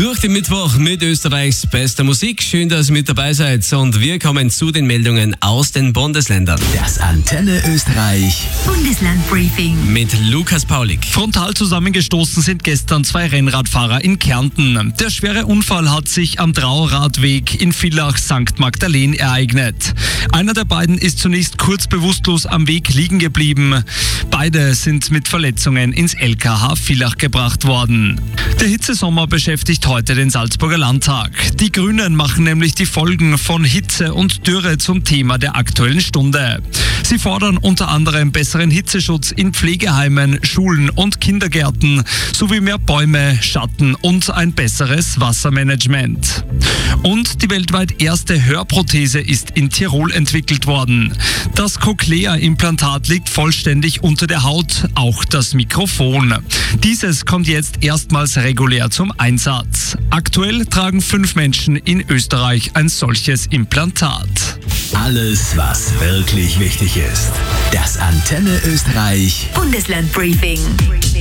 Durch den Mittwoch mit Österreichs bester Musik. Schön, dass ihr mit dabei seid. Und wir kommen zu den Meldungen aus den Bundesländern. Das Antenne Österreich Bundeslandbriefing Mit Lukas Paulik. Frontal zusammengestoßen sind gestern zwei Rennradfahrer in Kärnten. Der schwere Unfall hat sich am Trauradweg in Villach St. Magdalene ereignet. Einer der beiden ist zunächst kurz bewusstlos am Weg liegen geblieben. Beide sind mit Verletzungen ins LKH Villach gebracht worden. Der Hitzesommer beschäftigt heute den Salzburger Landtag. Die Grünen machen nämlich die Folgen von Hitze und Dürre zum Thema der aktuellen Stunde. Sie fordern unter anderem besseren Hitzeschutz in Pflegeheimen, Schulen und Kindergärten sowie mehr Bäume, Schatten und ein besseres Wassermanagement. Und die weltweit erste Hörprothese ist in Tirol entwickelt worden. Das Cochlea-Implantat liegt vollständig unter der Haut, auch das Mikrofon. Dieses kommt jetzt erstmals regulär zum Einsatz. Aktuell tragen 5 Menschen in Österreich ein solches Implantat. Alles, was wirklich wichtig ist. Das Antenne Österreich Bundeslandbriefing.